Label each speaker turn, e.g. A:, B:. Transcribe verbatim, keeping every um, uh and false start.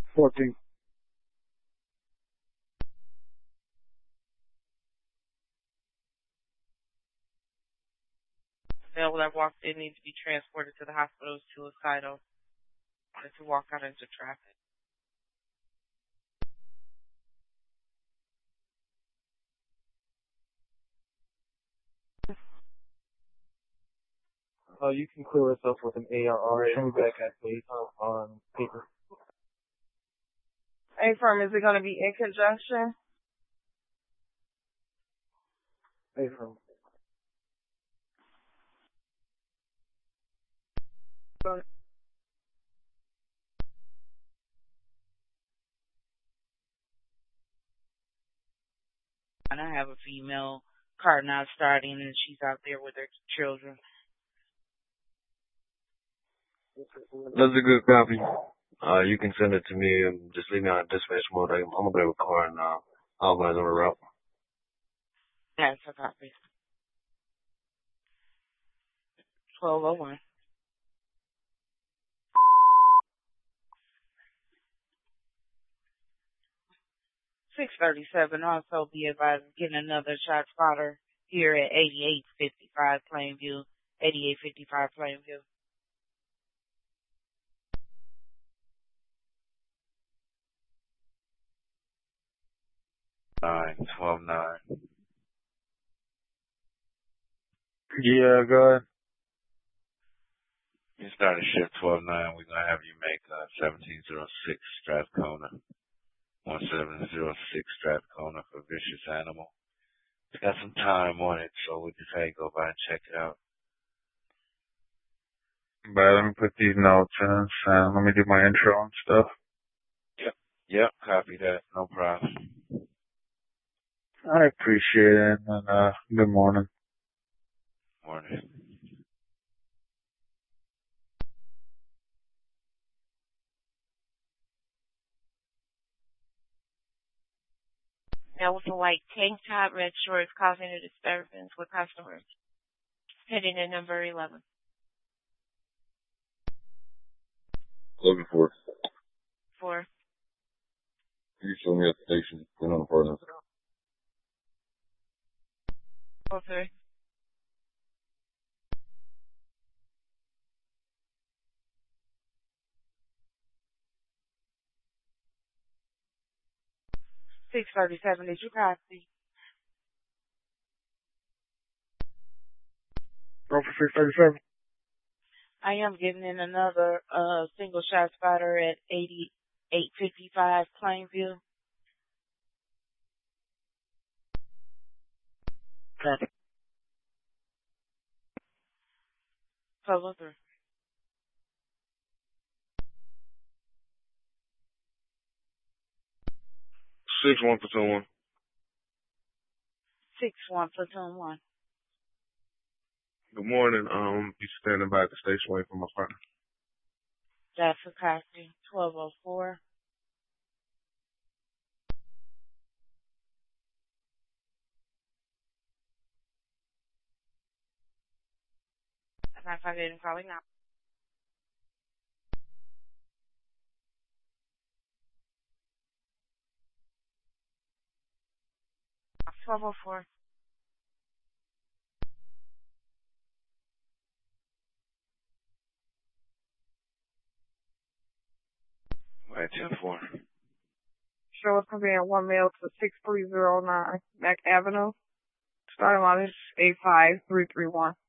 A: fourteen.
B: Male that walked in needs to be transported to the hospital is suicidal and to walk out into traffic.
A: Uh, you can clear us up with an A R R and back at please on paper.
B: A firm, is it going to be in conjunction?
A: A firm.
B: And I have a female car now starting, and she's out there with her children.
C: That's a good copy. Uh, you can send it to me and just leave me on dispatch mode. I'm gonna be with a car and uh, I'll advise on the route.
B: That's a copy. twelve oh one. six thirty-seven, also be advised of getting another shot spotter here at eighty-eight fifty-five Plainview. eighty-eight fifty-five Plainview.
D: Nine, twelve, nine.
A: Yeah, go ahead.
D: You start a shift twelve nine. We're going to have you make uh, seventeen oh six Strathcona. seventeen oh six Strathcona for Vicious Animal. It's got some time on it, so we just had to go by and check it out.
A: But let me put these notes in and let me do my intro and stuff.
D: Yep. Yep, copy that. No problem.
A: I appreciate it, and uh, good morning.
D: Morning.
E: Now with a white tank top, red shorts causing a disturbance with customers. Heading to number eleven.
F: Looking for.
E: Four.
F: Can you show me at the station? We're on apartment.
E: Four three.
B: six thirty-seven, did you copy?
A: Roll for six thirty-seven.
B: I am getting in another uh, single shot spotter at eighty-eight fifty-five Plainview.
A: Copy.
B: Follow through.
F: Six one platoon one.
B: six one platoon one.
F: Good morning. Um, you standing by at the station waiting for my partner.
B: That's a copy. twelve oh four. And if I didn't call it now. twelve oh four.
D: Right, ten four.
B: Show us conveying one mail to six three zero nine Mac Avenue. Starting line is eight five three three one.